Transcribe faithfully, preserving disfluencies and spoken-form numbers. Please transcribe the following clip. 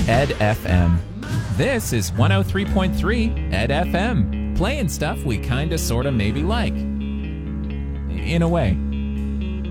Ed F M. This is one oh three point three Ed F M, playing stuff we kinda sorta maybe like. In a way.